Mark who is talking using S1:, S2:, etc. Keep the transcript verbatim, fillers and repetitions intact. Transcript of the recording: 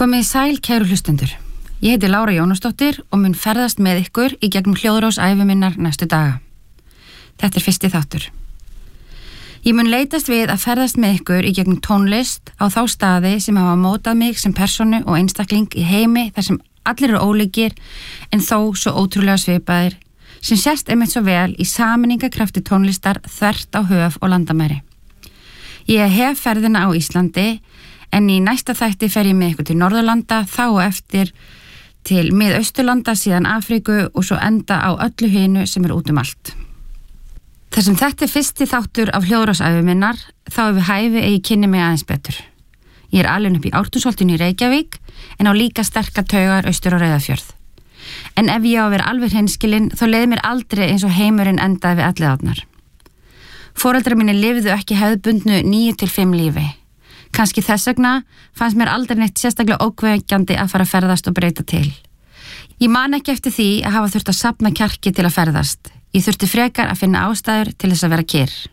S1: Komið sæl kæru hlustendur. Ég heiti Lára Jónasdóttir og mun ferðast með ykkur í gegnum hljóðrás ævi minnar næstu daga. Þetta er fyrsti þáttur. Ég mun leitast við að ferðast með ykkur í gegnum tónlist á þá staði sem hafa mótað mig sem personu og einstakling í heimi þar sem allir eru ólíkir en þó svo ótrúlega svipaðir, sem sést einmitt svo vel í sameiningakrafti tónlistar þvert á höf og landamæri. Ég hef ferðina á Íslandi, en í næsta þætti fer ég með ykkur til Norðurlanda, þá og eftir til Mið-Austurlanda, síðan Afríku og svo enda á öllu hinu sem er út um allt. Þar sem þetta er fyrsti þáttur af hljóðrásævi minnar, þá er við hæfi að ég kynni mig aðeins betur. Ég er alin upp í Ártúnsholtinu í Reykjavík, en á líka sterkar taugar austur á Reyðarfjörð. En ef ég á að vera alveg hreinskilin, þá leið mér aldrei eins og heimurinn endaði við Elliðaárnar. Foreldrar mínir lifðu ekki hefðbundnu níu til fimm lífi. Kannski þess vegna fannst mér aldrei neitt sérstaklega ókveikjandi að fara að ferðast og breyta til. Ég man ekki eftir því að hafa þurft að safna kjarki til að ferðast. Ég þurfti frekar að finna ástæður til þess að vera kyrr.